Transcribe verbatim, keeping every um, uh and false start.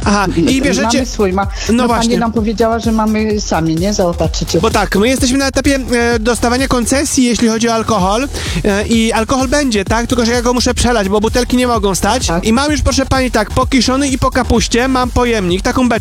Aha, i bierzecie... Mamy swój, ma... No no właśnie. pani nam powiedziała, że mamy sami, nie? Zaopatrzyć. Bo tak, my jesteśmy na etapie e, dostawania koncesji, jeśli chodzi o alkohol e, i alkohol będzie, tak? Tylko, że ja go muszę przelać, bo butelki nie mogą stać. Tak. I mam już, proszę pani, tak, po kiszony i po kapuście mam pojemnik, taką beczkę.